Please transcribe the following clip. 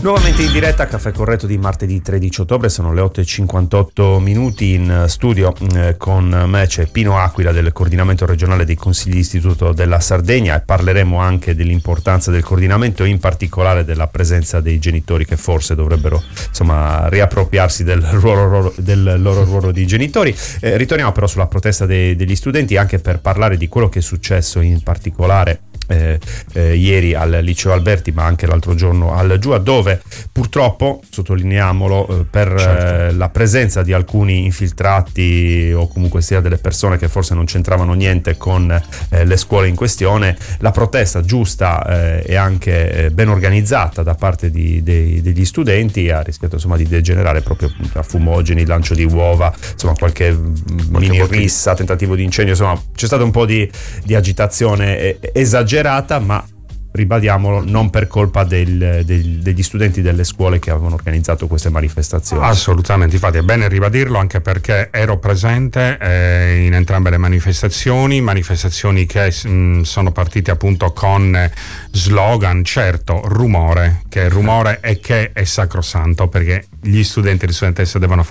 Nuovamente in diretta a Caffè Corretto di martedì 13 ottobre, sono le 8:58 in studio con me c'è Pino Aquila del coordinamento regionale dei consigli di istituto della Sardegna e parleremo anche dell'importanza del coordinamento, in particolare della presenza dei genitori che forse dovrebbero riappropriarsi del loro ruolo di genitori. Ritorniamo però sulla protesta degli studenti, anche per parlare di quello che è successo in particolare ieri al Liceo Alberti, ma anche l'altro giorno al Giua, dove purtroppo, sottolineiamolo, per la presenza di alcuni infiltrati o comunque sia delle persone che forse non c'entravano niente con le scuole in questione, la protesta giusta e anche ben organizzata da parte degli studenti ha rischiato di degenerare proprio a fumogeni, lancio di uova, qualche mini rissa, tentativo di incendio, c'è stato un po' di agitazione esagerata, ma ribadiamolo, non per colpa degli studenti delle scuole che avevano organizzato queste manifestazioni. Assolutamente, infatti è bene ribadirlo, anche perché ero presente in entrambe le manifestazioni che sono partite appunto con slogan, certo, rumore, che è sacrosanto, perché gli studenti e le studentesse devono